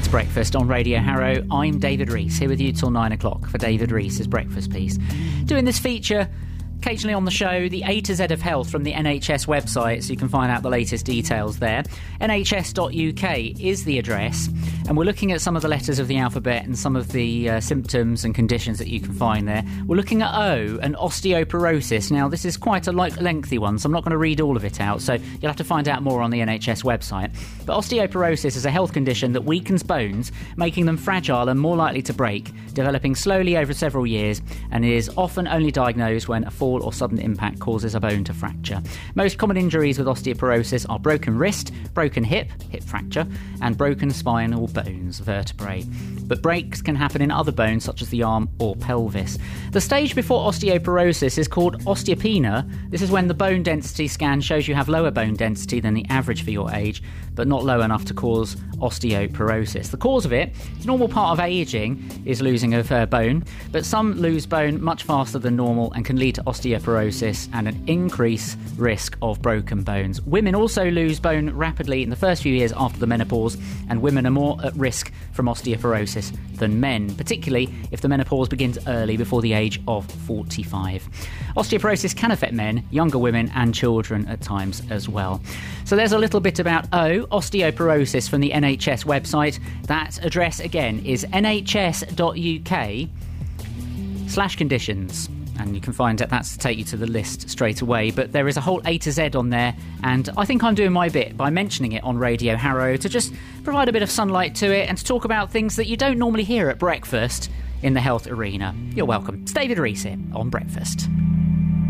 It's Breakfast on Radio Harrow. I'm David Rees, here with you till 9 o'clock for David Rees's Breakfast Piece. Doing this feature occasionally on the show, the A to Z of health from the NHS website, so you can find out the latest details there. nhs.uk is the address, and we're looking at some of the letters of the alphabet and some of the symptoms and conditions that you can find there. We're looking at O, and osteoporosis. Now, this is quite a lengthy one, so I'm not going to read all of it out, so you'll have to find out more on the NHS website. But osteoporosis is a health condition that weakens bones, making them fragile and more likely to break, developing slowly over several years, and is often only diagnosed when a fall or sudden impact causes a bone to fracture. Most common injuries with osteoporosis are broken wrist, broken hip fracture, and broken spinal bones, vertebrae. But breaks can happen in other bones such as the arm or pelvis. The stage before osteoporosis is called osteopenia. This is when the bone density scan shows you have lower bone density than the average for your age, but not low enough to cause osteoporosis. The cause of it, the normal part of ageing, is losing of bone, but some lose bone much faster than normal and can lead to osteoporosis and an increased risk of broken bones. Women also lose bone rapidly in the first few years after the menopause, and women are more at risk from osteoporosis than men, particularly if the menopause begins early, before the age of 45. Osteoporosis can affect men, younger women and children at times as well. So there's a little bit about osteoporosis from the NHS website. That address again is nhs.uk/conditions. And you can find that's to take you to the list straight away. But there is a whole A to Z on there, and I think I'm doing my bit by mentioning it on Radio Harrow to just provide a bit of sunlight to it and to talk about things that you don't normally hear at breakfast in the health arena. You're welcome. It's David Rees here on Breakfast.